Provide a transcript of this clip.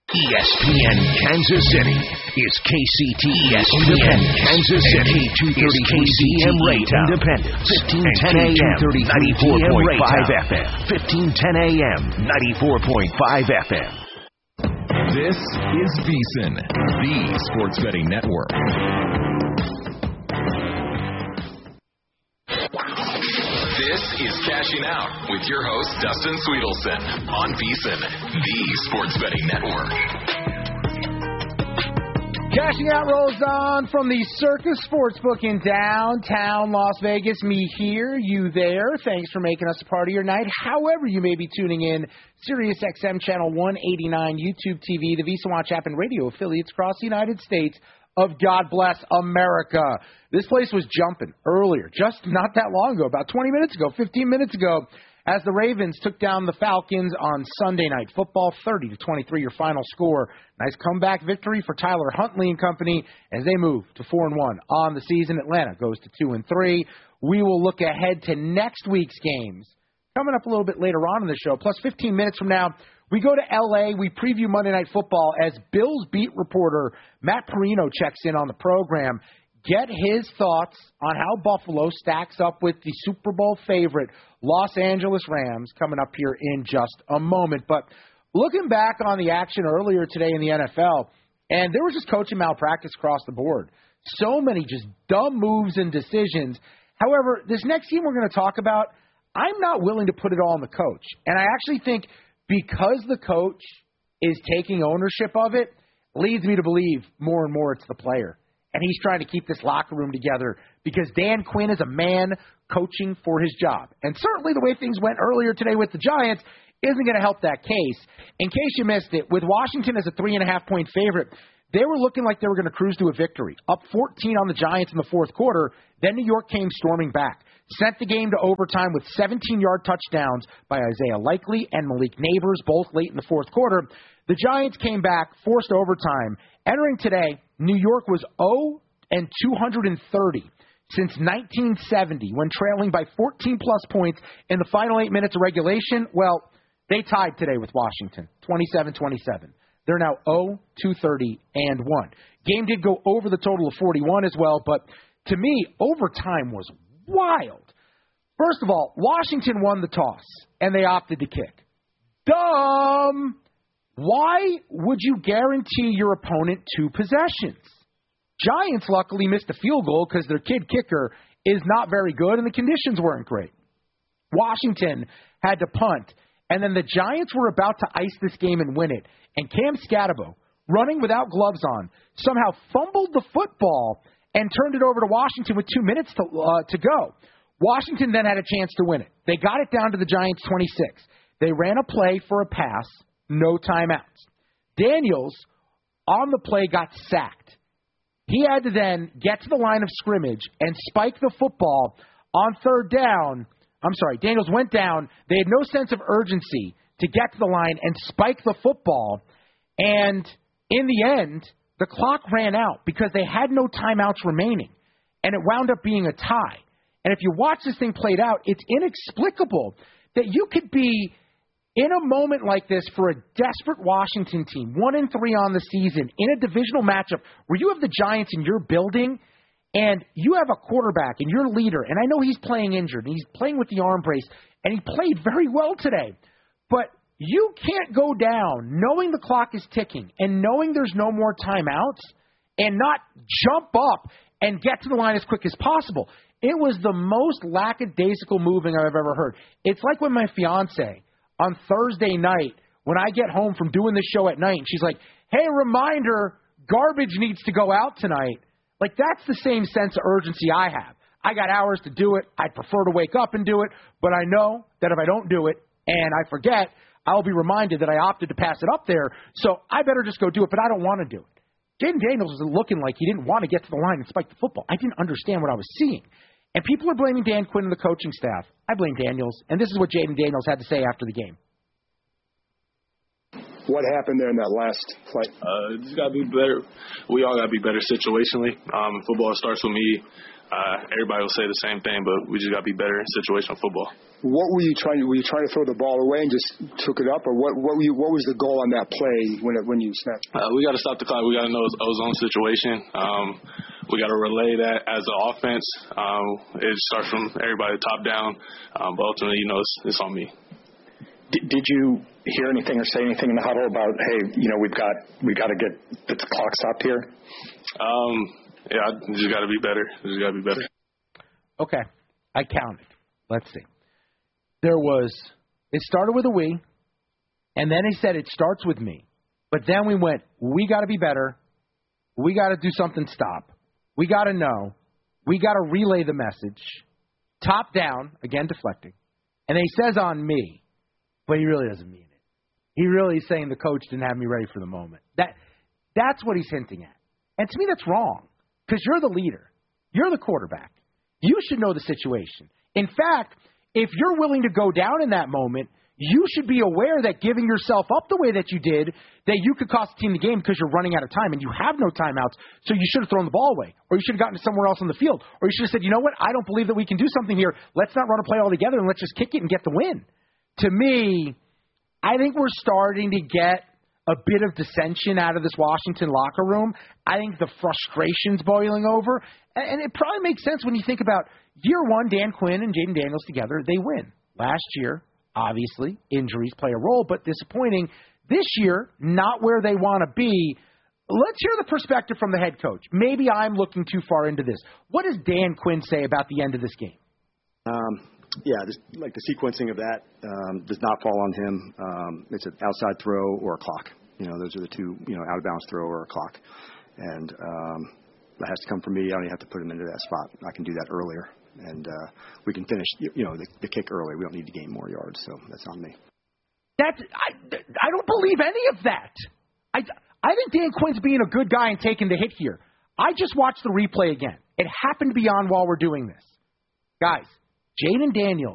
ESPN Kansas City is KCT. ESPN Kansas City is KCM Radio Independence. 1510 AM, 94.5 FM. 1510 AM, 94.5 FM. This is VSiN, the Sports Betting Network. This is Cashing Out with your host, Dustin Sweetelson, on VSiN, the Sports Betting Network. Cashing Out rolls on from the Circus Sportsbook in downtown Las Vegas. Me here, you there. Thanks for making us a part of your night. However you may be tuning in, Sirius XM Channel 189, YouTube TV, the VSiN Watch app, and radio affiliates across the United States of God Bless America. This place was jumping earlier, just not that long ago, about 20 minutes ago, 15 minutes ago, as the Ravens took down the Falcons on Sunday Night Football, 30-23, your final score. Nice comeback victory for Tyler Huntley and company as they move to 4-1 on the season. Atlanta goes to 2-3. We will look ahead to next week's games coming up a little bit later on in the show. Plus 15 minutes from now, we go to L.A. We preview Monday Night Football as Bills beat reporter Matt Perino checks in on the program. Get his thoughts on how Buffalo stacks up with the Super Bowl favorite Los Angeles Rams coming up here in just a moment. But looking back on the action earlier today in the NFL, and there was just coaching malpractice across the board. So many just dumb moves and decisions. However, this next team we're going to talk about, I'm not willing to put it all on the coach. And I actually think because the coach is taking ownership of it, leads me to believe more and more it's the player. And he's trying to keep this locker room together because Dan Quinn is a man coaching for his job. And certainly the way things went earlier today with the Giants isn't going to help that case. In case you missed it, with Washington as a 3.5-point favorite, they were looking like they were going to cruise to a victory. Up 14 on the Giants in the fourth quarter. Then New York came storming back. Sent the game to overtime with 17-yard touchdowns by Isaiah Likely and Malik Neighbors, both late in the fourth quarter. The Giants came back, forced overtime. Entering today, New York was 0-230 since 1970 when trailing by 14-plus points in the final 8 minutes of regulation. Well, they tied today with Washington, 27-27. They're now 0-230-1. Game did go over the total of 41 as well, but to me, overtime was wild. First of all, Washington won the toss, and they opted to kick. Dumb! Why would you guarantee your opponent 2 possessions? Giants luckily missed a field goal because their kid kicker is not very good, and the conditions weren't great. Washington had to punt, and then the Giants were about to ice this game and win it, and Cam Scatabo, running without gloves on, somehow fumbled the football and turned it over to Washington with 2 minutes to go. Washington then had a chance to win it. They got it down to the Giants' 26. They ran a play for a pass, no timeouts. Daniels, on the play, got sacked. He had to then get to the line of scrimmage and spike the football on third down. I'm sorry, Daniels went down. They had no sense of urgency to get to the line and spike the football. And in the end, the clock ran out because they had no timeouts remaining, and it wound up being a tie. And if you watch this thing played out, it's inexplicable that you could be in a moment like this for a desperate Washington team, 1-3 on the season, in a divisional matchup where you have the Giants in your building and you have a quarterback and your leader, and I know he's playing injured, and he's playing with the arm brace, and he played very well today. But you can't go down knowing the clock is ticking and knowing there's no more timeouts and not jump up and get to the line as quick as possible. It was the most lackadaisical moving I've ever heard. It's like when my fiance on Thursday night, when I get home from doing this show at night, and she's like, hey, reminder, garbage needs to go out tonight. Like, that's the same sense of urgency I have. I got hours to do it. I'd prefer to wake up and do it, but I know that if I don't do it and I forget, I'll be reminded that I opted to pass it up there, so I better just go do it, but I don't want to do it. Jaden Daniels was looking like he didn't want to get to the line and spike the football. I didn't understand what I was seeing. And people are blaming Dan Quinn and the coaching staff. I blame Daniels, and this is what Jaden Daniels had to say after the game. What happened there in that last play? Just got to be better. We all got to be better situationally. Football starts with me everybody will say the same thing, but we just got to be better in situational football. What were you trying? Were you trying to throw the ball away and just took it up, or what was the goal on that play when you snapped? We got to stop the clock. We got to know it's ozone situation. We got to relay that as an offense. It starts from everybody top down, but ultimately, it's on me. Did you hear anything or say anything in the huddle about, hey, we got to get the clock stopped here? Yeah, I just got to be better. Okay, I counted. Let's see. It started with a we, and then he said it starts with me. But then we went, we got to be better. We got to do something stop. We got to know. We got to relay the message. Top down, again deflecting. And then he says on me, but he really doesn't mean it. He really is saying the coach didn't have me ready for the moment. That's what he's hinting at. And to me, that's wrong because you're the leader. You're the quarterback. You should know the situation. In fact, if you're willing to go down in that moment, you should be aware that giving yourself up the way that you did, that you could cost the team the game because you're running out of time and you have no timeouts, so you should have thrown the ball away, or you should have gotten to somewhere else on the field, or you should have said, you know what, I don't believe that we can do something here. Let's not run a play all together and let's just kick it and get the win. To me, I think we're starting to get a bit of dissension out of this Washington locker room. I think the frustration's boiling over, and it probably makes sense when you think about year one, Dan Quinn and Jaden Daniels together, they win. Last year, obviously, injuries play a role, but disappointing. This year, not where they want to be. Let's hear the perspective from the head coach. Maybe I'm looking too far into this. What does Dan Quinn say about the end of this game? Yeah, just like the sequencing of that does not fall on him. It's an outside throw or a clock. Those are the two, out of bounds throw or a clock. And that has to come from me. I don't even have to put him into that spot. I can do that earlier. And we can finish, the kick early. We don't need to gain more yards, so that's on me. I don't believe any of that. I think Dan Quinn's being a good guy and taking the hit here. I just watched the replay again. It happened to be on while we're doing this. Guys, Jaden Daniels